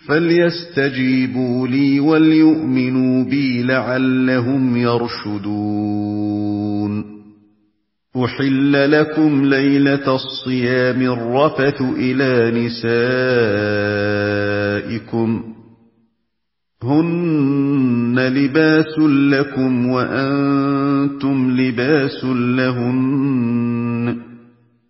فَلْيَسْتَجِيبُوا لِي وَلْيُؤْمِنُوا بِي لَعَلَّهُمْ يَرْشُدُونَ أُحِلَّ لَكُمْ لَيْلَةَ الصِّيَامِ الرَّفَثُ إِلَىٰ نِسَائِكُمْ هُنَّ لِبَاسٌ لَّكُمْ وَأَنتُمْ لِبَاسٌ لَّهُنَّ